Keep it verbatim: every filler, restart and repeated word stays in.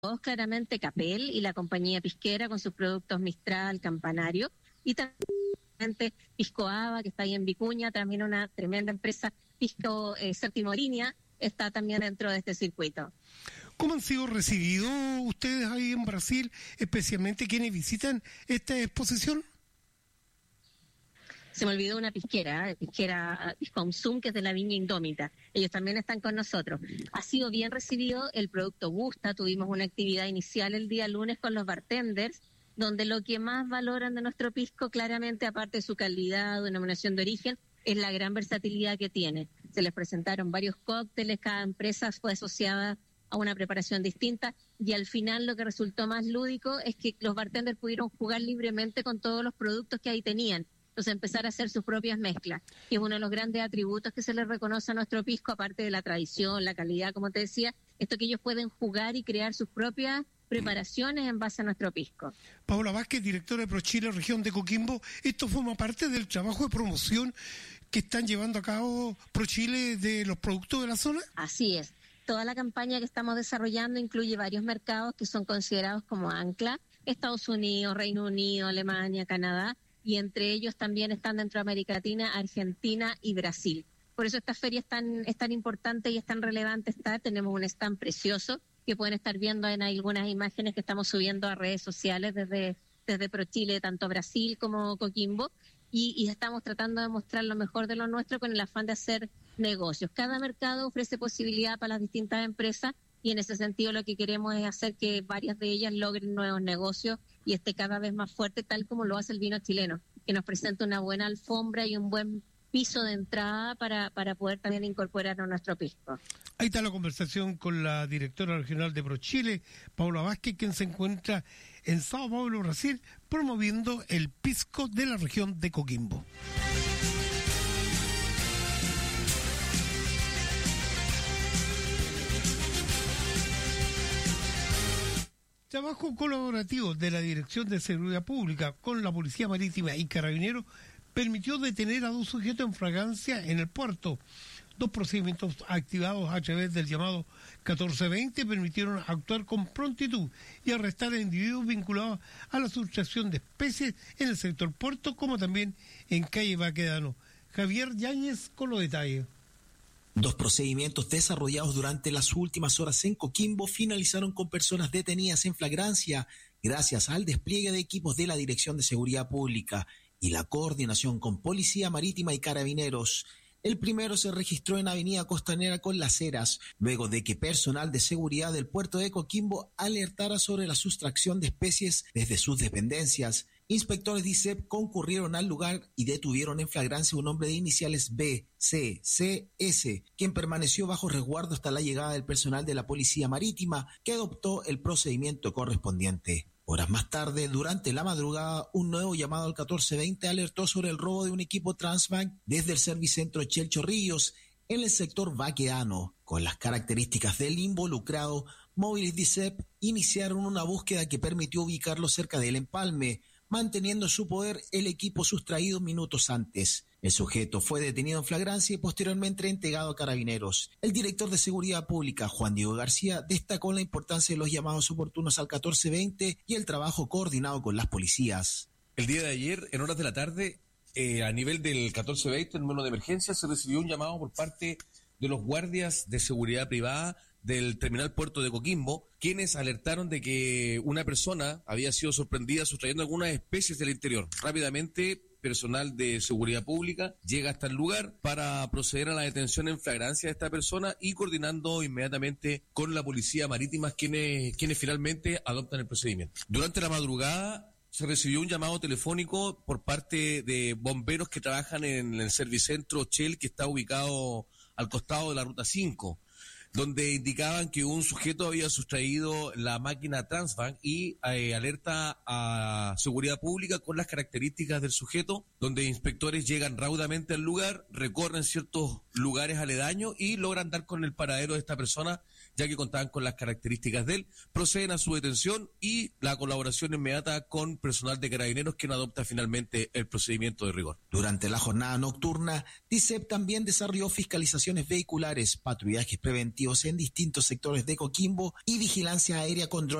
claramente Capel y la compañía pisquera con sus productos Mistral, Campanario, y también Pisco Ava, que está ahí en Vicuña, también una tremenda empresa, Pisco eh, Séptimo Línea, está también dentro de este circuito. ¿Cómo han sido recibidos ustedes ahí en Brasil, especialmente quienes visitan esta exposición? Se me olvidó una pisquera, pisquera Pisconsum, que es de la Viña Indómita. Ellos también están con nosotros. Ha sido bien recibido, el producto gusta. Tuvimos una actividad inicial el día lunes con los bartenders, donde lo que más valoran de nuestro pisco, claramente, aparte de su calidad, denominación de origen, es la gran versatilidad que tiene. Se les presentaron varios cócteles, cada empresa fue asociada a una preparación distinta, y al final lo que resultó más lúdico es que los bartenders pudieron jugar libremente con todos los productos que ahí tenían. Entonces empezar a hacer sus propias mezclas, que es uno de los grandes atributos que se les reconoce a nuestro pisco, aparte de la tradición, la calidad, como te decía, esto que ellos pueden jugar y crear sus propias preparaciones en base a nuestro pisco. Paola Vázquez, directora de ProChile, región de Coquimbo, ¿esto forma parte del trabajo de promoción que están llevando a cabo ProChile de los productos de la zona? Así es. Toda la campaña que estamos desarrollando incluye varios mercados que son considerados como ancla, Estados Unidos, Reino Unido, Alemania, Canadá, y entre ellos también están dentro de América Latina, Argentina y Brasil. Por eso esta feria es tan, es tan importante y es tan relevante estar. Tenemos un stand precioso que pueden estar viendo en algunas imágenes que estamos subiendo a redes sociales desde, desde ProChile, tanto Brasil como Coquimbo, y, y estamos tratando de mostrar lo mejor de lo nuestro con el afán de hacer negocios. Cada mercado ofrece posibilidad para las distintas empresas, y en ese sentido lo que queremos es hacer que varias de ellas logren nuevos negocios y esté cada vez más fuerte, tal como lo hace el vino chileno, que nos presenta una buena alfombra y un buen piso de entrada para, para poder también incorporarnos a nuestro pisco. Ahí está la conversación con la directora regional de ProChile, Paola Vázquez, quien se encuentra en Sao Paulo, Brasil, promoviendo el pisco de la región de Coquimbo. Trabajo colaborativo de la Dirección de Seguridad Pública con la Policía Marítima y Carabineros permitió detener a dos sujetos en flagrancia en el puerto. Dos procedimientos activados a través del llamado catorce veinte permitieron actuar con prontitud y arrestar a individuos vinculados a la sustracción de especies en el sector puerto, como también en calle Baquedano. Javier Yáñez con los detalles. Dos procedimientos desarrollados durante las últimas horas en Coquimbo finalizaron con personas detenidas en flagrancia gracias al despliegue de equipos de la Dirección de Seguridad Pública y la coordinación con Policía Marítima y Carabineros. El primero se registró en Avenida Costanera con Las Heras, luego de que personal de seguridad del puerto de Coquimbo alertara sobre la sustracción de especies desde sus dependencias. Inspectores de I S E P concurrieron al lugar y detuvieron en flagrancia a un hombre de iniciales B, C, C, S, quien permaneció bajo resguardo hasta la llegada del personal de la Policía Marítima, que adoptó el procedimiento correspondiente. Horas más tarde, durante la madrugada, un nuevo llamado al catorce veinte alertó sobre el robo de un equipo Transbank desde el Servicentro Chel Chorrillos, en el sector Baquedano. Con las características del involucrado, móviles de I S E P iniciaron una búsqueda que permitió ubicarlo cerca del empalme, manteniendo en su poder el equipo sustraído minutos antes. El sujeto fue detenido en flagrancia y posteriormente entregado a Carabineros. El director de Seguridad Pública, Juan Diego García, destacó la importancia de los llamados oportunos al catorce veinte y el trabajo coordinado con las policías. El día de ayer, en horas de la tarde, eh, a nivel del catorce veinte, el número de emergencia, se recibió un llamado por parte de los guardias de seguridad privada del terminal puerto de Coquimbo, quienes alertaron de que una persona había sido sorprendida sustrayendo algunas especies del interior. Rápidamente, personal de seguridad pública llega hasta el lugar para proceder a la detención en flagrancia de esta persona y coordinando inmediatamente con la Policía Marítima, quienes, quienes finalmente adoptan el procedimiento. Durante la madrugada se recibió un llamado telefónico por parte de bomberos que trabajan en el Servicentro Chel, que está ubicado al costado de la Ruta cinco, donde indicaban que un sujeto había sustraído la máquina Transbank y eh, alerta a seguridad pública con las características del sujeto, donde inspectores llegan raudamente al lugar, recorren ciertos lugares aledaños y logran dar con el paradero de esta persona, ya ya que contaban con las características de él, proceden a su detención y la colaboración inmediata con personal de Carabineros, quien adopta finalmente el procedimiento de rigor. Durante la jornada nocturna, DICEP también desarrolló fiscalizaciones vehiculares, patrullajes preventivos en distintos sectores de Coquimbo y vigilancia aérea con drones